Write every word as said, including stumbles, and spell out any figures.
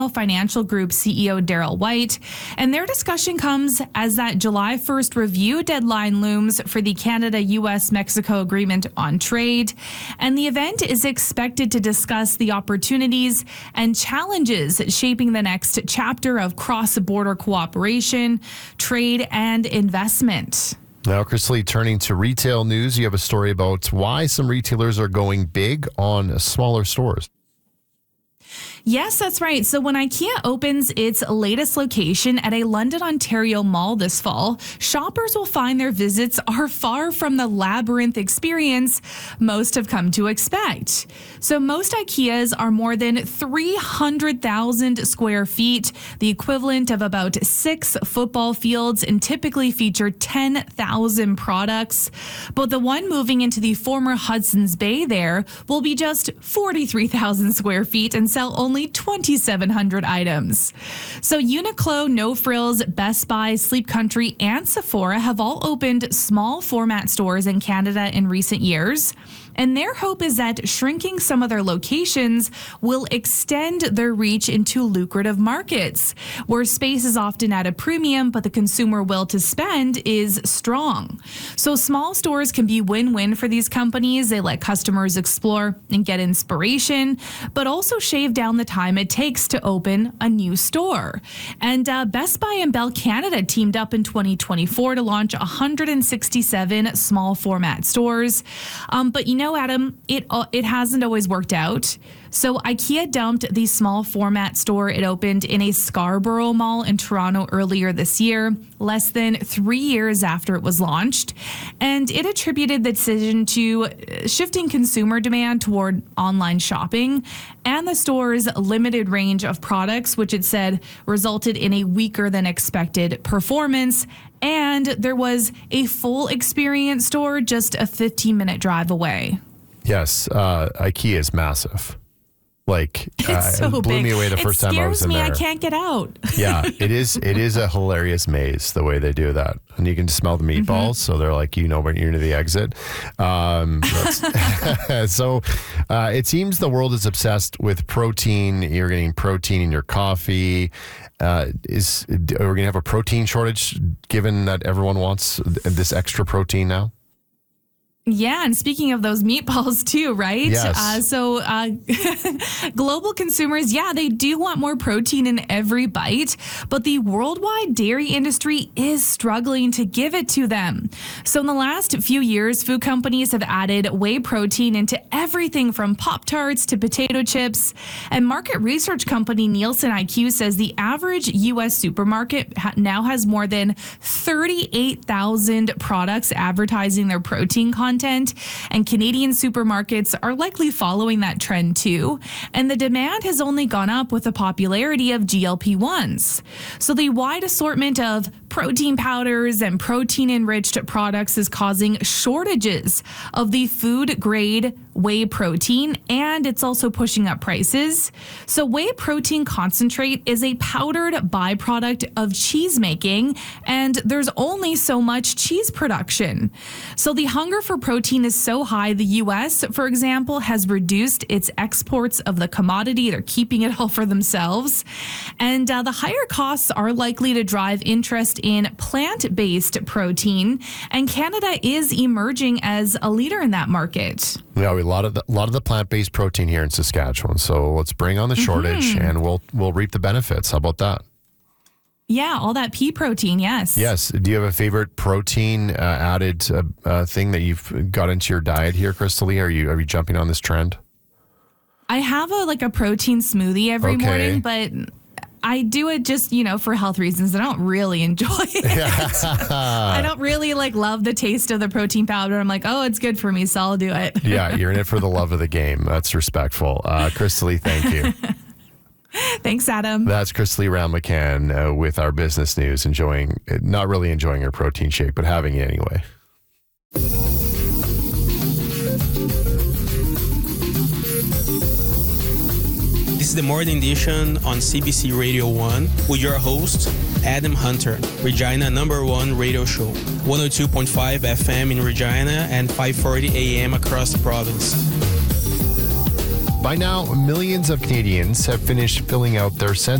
Financial Group C E O Daryl White, and their discussion comes as that July first review deadline looms for the Canada-U S Mexico Agreement on Trade, and the event is expected to discuss the opportunities and challenges shaping the next chapter of cross-border cooperation, trade, and investment. Now, Chris Lee, turning to retail news, you have a story about why some retailers are going big on smaller stores. Yes, that's right. So when IKEA opens its latest location at a London, Ontario mall this fall, shoppers will find their visits are far from the labyrinth experience most have come to expect. So most IKEAs are more than three hundred thousand square feet, the equivalent of about six football fields, and typically feature ten thousand products. But the one moving into the former Hudson's Bay there will be just forty-three thousand square feet and sell only only twenty-seven hundred items. So Uniqlo, No Frills, Best Buy, Sleep Country, and Sephora have all opened small format stores in Canada in recent years. And their hope is that shrinking some of their locations will extend their reach into lucrative markets, where space is often at a premium, but the consumer will to spend is strong. So small stores can be win-win for these companies. They let customers explore and get inspiration, but also shave down the time it takes to open a new store. And uh, Best Buy and Bell Canada teamed up in twenty twenty-four to launch one hundred sixty-seven small format stores. Um, but you know, Adam, it uh, it hasn't always worked out. So IKEA dumped the small format store it opened in a Scarborough mall in Toronto earlier this year, less than three years after it was launched. And it attributed the decision to shifting consumer demand toward online shopping and the store's limited range of products, which it said resulted in a weaker than expected performance. And there was a full experience store just a fifteen minute drive away. Yes, uh, IKEA is massive. Like, uh, it's so it blew big. me away the it first time I was in me. there. I can't get out. Yeah, it is. It is a hilarious maze the way they do that, and you can smell the meatballs. Mm-hmm. So they're like, you know, when you're near the exit. Um, so uh, it seems the world is obsessed with protein. You're getting protein in your coffee. Uh, is are we going to have a protein shortage given that everyone wants this extra protein now? Yeah, and speaking of those meatballs too, right? Yes. Uh, so uh, global consumers, yeah, they do want more protein in every bite, but the worldwide dairy industry is struggling to give it to them. So in the last few years, food companies have added whey protein into everything from Pop-Tarts to potato chips. And market research company Nielsen I Q says the average U S supermarket ha- now has more than thirty-eight thousand products advertising their protein content. Content, and Canadian supermarkets are likely following that trend too. And the demand has only gone up with the popularity of G L P ones. So the wide assortment of protein powders and protein-enriched products is causing shortages of the food-grade whey protein, and it's also pushing up prices. So whey protein concentrate is a powdered byproduct of cheese making, and there's only so much cheese production. So the hunger for protein is so high, the U S, for example, has reduced its exports of the commodity. They're keeping it all for themselves. And uh, the higher costs are likely to drive interest in plant-based protein, and Canada is emerging as a leader in that market. Yeah, a lot of the, a lot of the plant-based protein here in Saskatchewan. So let's bring on the shortage, mm-hmm. and we'll we'll reap the benefits. How about that? Yeah, all that pea protein, yes. Yes. Do you have a favorite protein uh, added uh, uh, thing that you've got into your diet here, Crystal Lee? Are you are you jumping on this trend? I have a like a protein smoothie every okay. morning, but I do it just, you know, for health reasons. I don't really enjoy it. I don't really like love the taste of the protein powder. I'm like, oh, it's good for me, so I'll do it. Yeah, you're in it for the love of the game. That's respectful. Uh, Crystal Lee, thank you. Thanks, Adam. That's Crystal Lee Ram-McCann uh, with our business news, enjoying, not really enjoying her protein shake, but having it anyway. This is the morning edition on C B C Radio one with your host, Adam Hunter, Regina number one radio show, one oh two point five F M in Regina and five forty A M across the province. By now, millions of Canadians have finished filling out their census